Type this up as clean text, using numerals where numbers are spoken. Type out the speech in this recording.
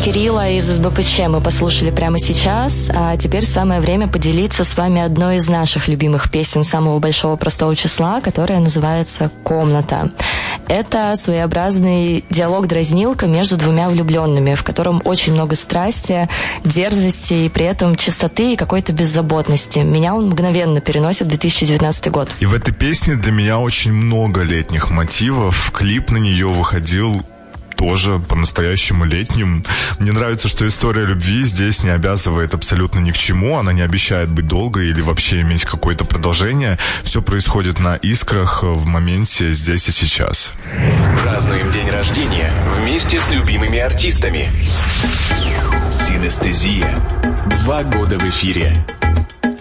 Кирилла из СБПЧ мы послушали прямо сейчас, а теперь самое время поделиться с вами одной из наших любимых песен самого большого простого числа, которая называется «Комната». Это своеобразный диалог-дразнилка между двумя влюбленными, в котором очень много страсти, дерзости и при этом чистоты и какой-то беззаботности. Меня он мгновенно переносит в 2019 год. И в этой песне для меня очень много летних мотивов. Клип на нее выходил тоже по-настоящему летним. Мне нравится, что история любви здесь не обязывает абсолютно ни к чему. Она не обещает быть долгой или вообще иметь какое-то продолжение. Все происходит на искрах, в моменте, здесь и сейчас. Празднуем день рождения вместе с любимыми артистами. Синестезия. 2 года в эфире.